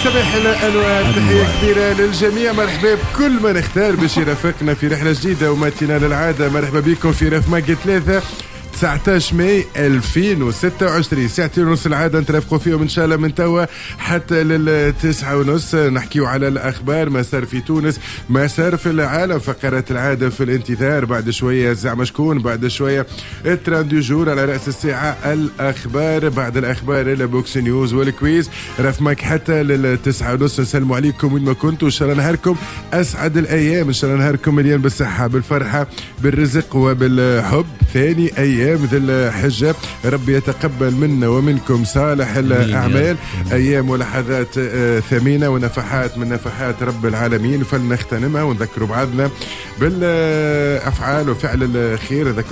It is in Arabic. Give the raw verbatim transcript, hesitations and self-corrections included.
صباح الأنوار، تحية كبيرة للجميع. مرحبا بكل من اختار باش يرافقنا في رحلة جديدة وماتنا للعادة. مرحبا بكم في رفماكي ثلاثة تسعطاش ماي ألفين وستة وعشرين، ساعتين ونص العادة نترافقوا فيهم إن شاء الله من توا حتى للتسعة ونص. نحكيو على الأخبار، ما صار في تونس، ما صار في العالم، فقرات العادة في الانتظار. بعد شوية زعما شكون، بعد شوية التران دو جور على رأس الساعة الأخبار، بعد الأخبار البوكس نيوز والكويز. رفمك حتى للتسعة ونص. نسلموا عليكم وين ما كنتوا، إن شاء الله نهاركم أسعد الأيام، إن شاء الله نهاركم مليان بالصحة بالفرحة بالرزق وبالحب. ثاني أيام ذي الحجة، ربي يتقبل منا ومنكم صالح الأعمال، أيام ولحظات ثمينة ونفحات من نفحات رب العالمين، فلنغتنمها ونذكروا بعضنا بالأفعال وفعل الخير.